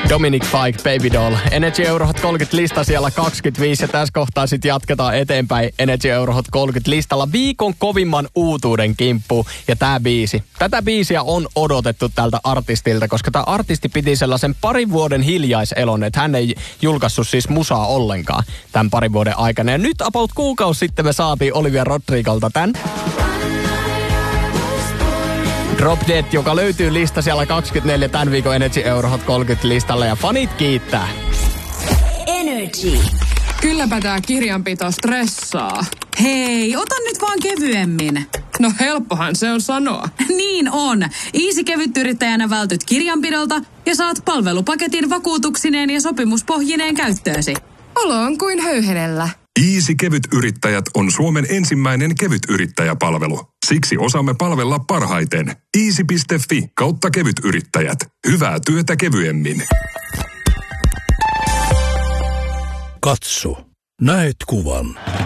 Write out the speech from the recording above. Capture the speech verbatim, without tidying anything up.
Dominic Fike, Baby Doll. Energy Eurohot kolmekymmentä lista siellä kaksikymmentäviisi ja tässä kohtaa sitten jatketaan eteenpäin Energy Eurohot kolmekymmentä listalla viikon kovimman uutuuden kimppu ja tää biisi. Tätä biisiä on odotettu tältä artistilta, koska tämä artisti piti sellaisen parin vuoden hiljaiselon, että hän ei julkaissut siis musaa ollenkaan tämän parin vuoden aikana. Ja nyt about kuukausi sitten me saatiin Olivia Rodrigolta tän. Drop Dead, joka löytyy lista siellä kaksikymmentäneljä tämän viikon Energy Eurohot kolmekymmentä listalla ja fanit kiittää. Energy. Kylläpä tää kirjanpito stressaa. Hei, ota nyt vaan kevyemmin. No helppohan se on sanoa. Niin on. Easy kevytyrittäjänä vältyt kirjanpidolta ja saat palvelupaketin vakuutuksineen ja sopimuspohjineen käyttöösi. Olo on kuin höyhenellä. Easy kevytyrittäjät on Suomen ensimmäinen kevytyrittäjäpalvelu. Siksi osaamme palvella parhaiten. easy piste fi kautta kevytyrittäjät. Hyvää työtä kevyemmin. Katso. Näet kuvan.